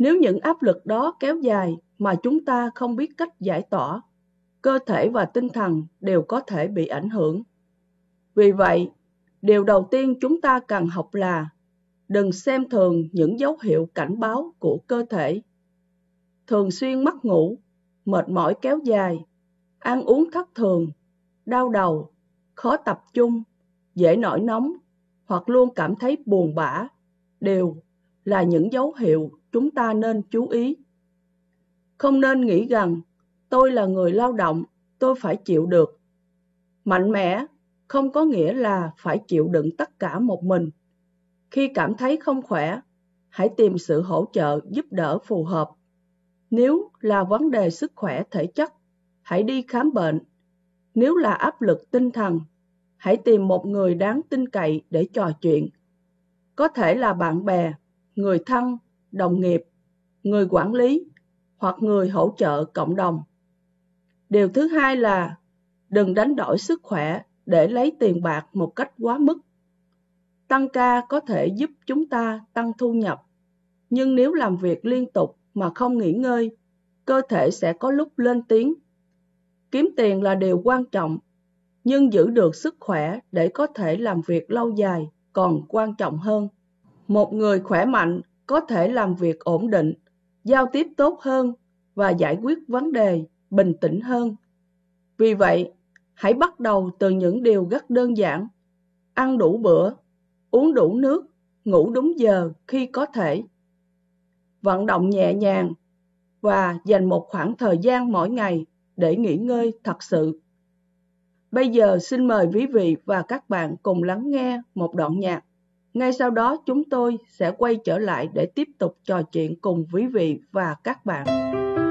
Nếu những áp lực đó kéo dài mà chúng ta không biết cách giải tỏa, cơ thể và tinh thần đều có thể bị ảnh hưởng. Vì vậy, điều đầu tiên chúng ta cần học là đừng xem thường những dấu hiệu cảnh báo của cơ thể. Thường xuyên mất ngủ, mệt mỏi kéo dài, ăn uống thất thường, đau đầu, khó tập trung, dễ nổi nóng hoặc luôn cảm thấy buồn bã đều là những dấu hiệu chúng ta nên chú ý. Không nên nghĩ rằng tôi là người lao động, tôi phải chịu được. Mạnh mẽ không có nghĩa là phải chịu đựng tất cả một mình. Khi cảm thấy không khỏe, hãy tìm sự hỗ trợ giúp đỡ phù hợp. Nếu là vấn đề sức khỏe thể chất, hãy đi khám bệnh. Nếu là áp lực tinh thần, hãy tìm một người đáng tin cậy để trò chuyện. Có thể là bạn bè, người thân, đồng nghiệp, người quản lý hoặc người hỗ trợ cộng đồng. Điều thứ hai là đừng đánh đổi sức khỏe để lấy tiền bạc một cách quá mức. Tăng ca có thể giúp chúng ta tăng thu nhập, nhưng nếu làm việc liên tục mà không nghỉ ngơi, cơ thể sẽ có lúc lên tiếng. Kiếm tiền là điều quan trọng, nhưng giữ được sức khỏe để có thể làm việc lâu dài còn quan trọng hơn. Một người khỏe mạnh có thể làm việc ổn định, giao tiếp tốt hơn và giải quyết vấn đề bình tĩnh hơn. Vì vậy, hãy bắt đầu từ những điều rất đơn giản: ăn đủ bữa, uống đủ nước, ngủ đúng giờ khi có thể, vận động nhẹ nhàng và dành một khoảng thời gian mỗi ngày để nghỉ ngơi thật sự. Bây giờ xin mời quý vị và các bạn cùng lắng nghe một đoạn nhạc. Ngay sau đó chúng tôi sẽ quay trở lại để tiếp tục trò chuyện cùng quý vị và các bạn.